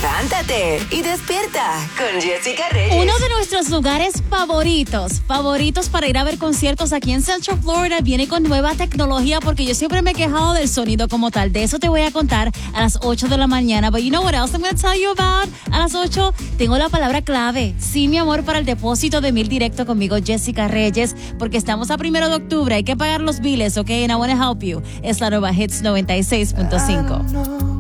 Levántate y despierta con Jessica Reyes. Uno de nuestros lugares favoritos para ir a ver conciertos aquí en Central Florida viene con nueva tecnología, porque yo siempre me he quejado del sonido como tal. De eso te voy a contar a las 8 de la mañana. But you know what else I'm going to tell you about? A las 8 tengo la palabra clave. Sí, mi amor, para el depósito de 1,000 directo conmigo, Jessica Reyes, porque estamos a 1 de octubre. Hay que pagar los biles, ¿ok? And I want to help you. Es la nueva Hits 96.5.